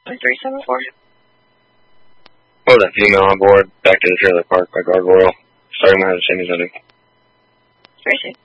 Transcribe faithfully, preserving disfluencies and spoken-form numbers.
three seven four. Oh, that female on board, back to the trailer park by Gargoyle. Starting my other Sammy's ending. Tracy.